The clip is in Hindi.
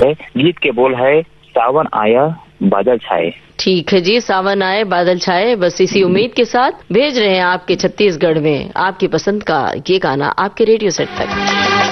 है। गीत के बोल है सावन आया बादल छाए। ठीक है जी, सावन आए बादल छाए, बस इसी उम्मीद के साथ भेज रहे हैं आपके छत्तीसगढ़ में आपकी पसंद का ये गाना आपके रेडियो सेट तक।